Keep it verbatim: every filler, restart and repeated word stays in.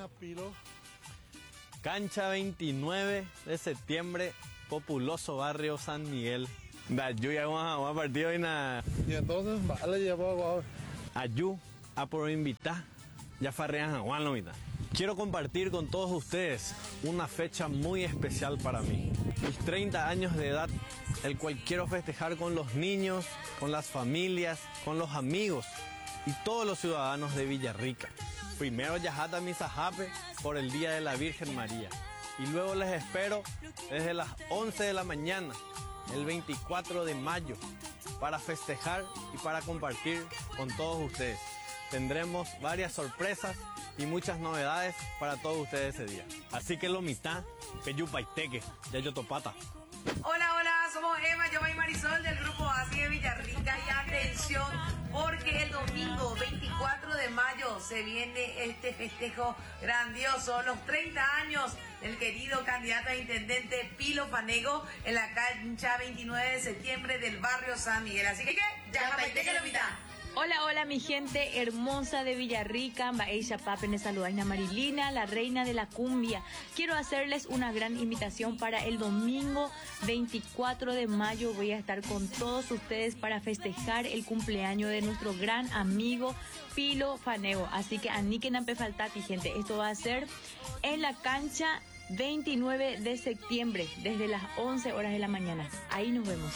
a Pilo. Cancha veintinueve de septiembre, populoso barrio San Miguel. Da lluvia vamos a partido y nada. Y entonces, vale, llevo agua. Ayú, a por invitar, ya farrean a Juan Lomita. Quiero compartir con todos ustedes una fecha muy especial para mí. Mis treinta años de edad, el cual quiero festejar con los niños, con las familias, con los amigos y todos los ciudadanos de Villarrica. Primero Yajata Misajape por el Día de la Virgen María. Y luego les espero desde las once de la mañana, el veinticuatro de mayo, para festejar y para compartir con todos ustedes. Tendremos varias sorpresas y muchas novedades para todos ustedes ese día. Así que lo mitad, Peyupaiteque, Yayotopata. Hola, hola, somos Emma, Yoma y Marisol del grupo Así de Villarrica. Y atención, porque el domingo veinticuatro de mayo se viene este festejo grandioso, los treinta años del querido candidato a intendente Pilo Fanego en la cancha veintinueve de septiembre del barrio San Miguel. Así que, ya, Paiteque lo mitad. Hola, hola mi gente hermosa de Villarrica, Baeisha Papen, saludaina Marilina, la reina de la cumbia. Quiero hacerles una gran invitación para el domingo veinticuatro de mayo. Voy a estar con todos ustedes para festejar el cumpleaños de nuestro gran amigo Pilo Fanego. Así que aniquen a Pefaltati, gente. Esto va a ser en la cancha veintinueve de septiembre, desde las once horas de la mañana. Ahí nos vemos.